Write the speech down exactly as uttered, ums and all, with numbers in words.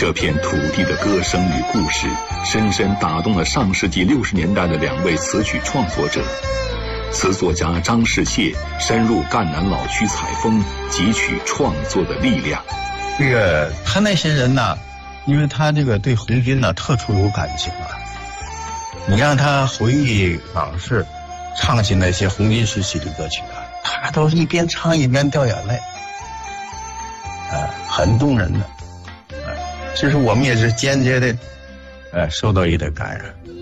这片土地的歌声与故事，深深打动了上世纪六十年代的两位词曲创作者。词作家张世燮深入赣南老区采风，汲取创作的力量。 这个他那些人呢，因为他这个对红军呢特殊有感情啊，你让他回忆往事，唱起那些红军时期的歌曲啊，他都是一边唱一边掉眼泪，呃，很动人的。呃，其实我们也是间接的，呃，受到一点感染。